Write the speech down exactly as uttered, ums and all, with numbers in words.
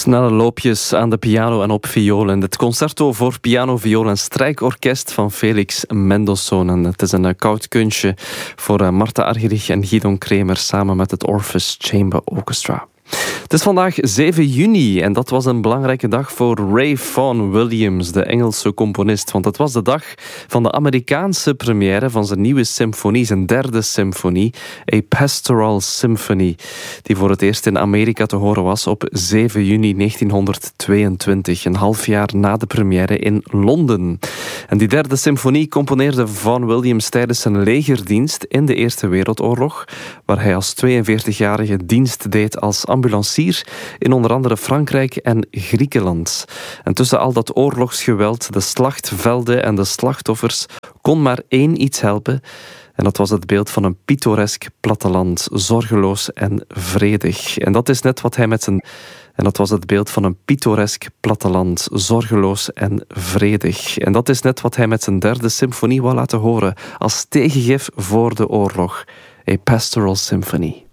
Snelle loopjes aan de piano en op violen. Het concerto voor piano, viool en strijkorkest van Felix Mendelssohn. En het is een koud kunstje voor Martha Argerich en Guidon Kremer samen met het Orpheus Chamber Orchestra. Het is vandaag zeven juni en dat was een belangrijke dag voor Ray Vaughan Williams, de Engelse componist. Want het was de dag van de Amerikaanse première van zijn nieuwe symfonie, zijn derde symfonie, A Pastoral Symphony, die voor het eerst in Amerika te horen was op zeven juni negentienhonderdtweeëntwintig, een half jaar na de première in Londen. En die derde symfonie componeerde Vaughan Williams tijdens zijn legerdienst in de Eerste Wereldoorlog, waar hij als tweeënveertigjarige dienst deed als ambulancier in onder andere Frankrijk en Griekenland. En tussen al dat oorlogsgeweld, de slachtvelden en de slachtoffers kon maar één iets helpen. En dat was het beeld van een pittoresk platteland, zorgeloos en vredig. En dat is net wat hij met zijn... En dat was het beeld van een pittoresk platteland, zorgeloos en vredig. En dat is net wat hij met zijn derde symfonie wou laten horen, als tegengif voor de oorlog. A Pastoral Symphony.